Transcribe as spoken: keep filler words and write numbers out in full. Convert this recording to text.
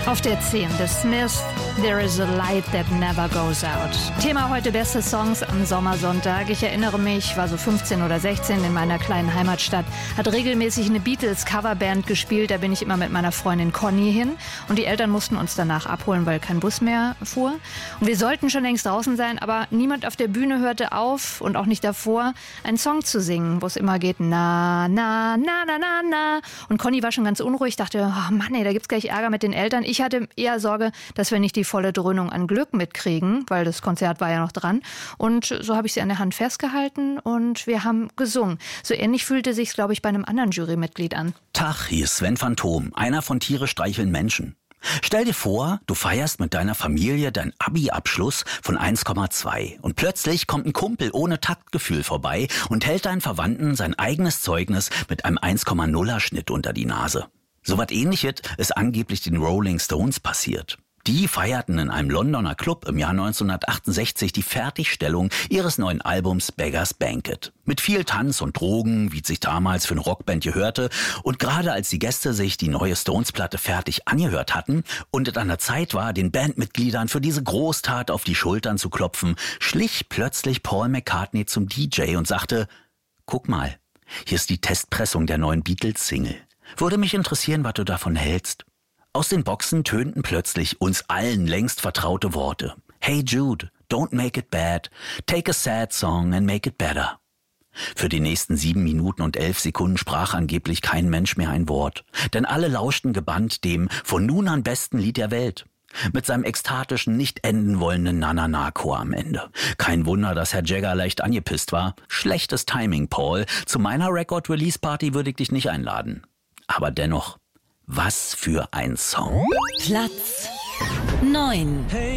Auf der zehn des Smiths, There is a light that never goes out. Thema heute beste Songs am Sommersonntag. Ich erinnere mich, war so fünfzehn oder sechzehn in meiner kleinen Heimatstadt, hat regelmäßig eine Beatles-Coverband gespielt. Da bin ich immer mit meiner Freundin Conny hin und die Eltern mussten uns danach abholen, weil kein Bus mehr fuhr. Und wir sollten schon längst draußen sein, aber niemand auf der Bühne hörte auf und auch nicht davor, einen Song zu singen, wo es immer geht, na, na, na, na, na, na. Und Conny war schon ganz unruhig, dachte, oh Mann, ey, da gibt's gleich Ärger mit den Eltern. Ich hatte eher Sorge, dass wir nicht die volle Dröhnung an Glück mitkriegen, weil das Konzert war ja noch dran. Und so habe ich sie an der Hand festgehalten und wir haben gesungen. So ähnlich fühlte sich's, glaube ich, bei einem anderen Jurymitglied an. Tag, hier ist Sven Phantom, einer von Tiere streicheln Menschen. Stell dir vor, du feierst mit deiner Familie deinen Abi-Abschluss von eins Komma zwei und plötzlich kommt ein Kumpel ohne Taktgefühl vorbei und hält deinen Verwandten sein eigenes Zeugnis mit einem eins Komma nuller Schnitt unter die Nase. So was Ähnliches ist angeblich den Rolling Stones passiert. Die feierten in einem Londoner Club im Jahr neunzehnhundertachtundsechzig die Fertigstellung ihres neuen Albums Beggars Banquet. Mit viel Tanz und Drogen, wie es sich damals für eine Rockband gehörte. Und gerade als die Gäste sich die neue Stones-Platte fertig angehört hatten und es an der Zeit war, den Bandmitgliedern für diese Großtat auf die Schultern zu klopfen, schlich plötzlich Paul McCartney zum D J und sagte, guck mal, hier ist die Testpressung der neuen Beatles-Single. Würde mich interessieren, was du davon hältst. Aus den Boxen tönten plötzlich uns allen längst vertraute Worte. Hey Jude, don't make it bad. Take a sad song and make it better. Für die nächsten sieben Minuten und elf Sekunden sprach angeblich kein Mensch mehr ein Wort. Denn alle lauschten gebannt dem von nun an besten Lied der Welt. Mit seinem ekstatischen, nicht enden wollenden Na-Na-Na-Chor am Ende. Kein Wunder, dass Herr Jagger leicht angepisst war. Schlechtes Timing, Paul. Zu meiner Record-Release-Party würde ich dich nicht einladen. Aber dennoch, was für ein Song. Platz neun.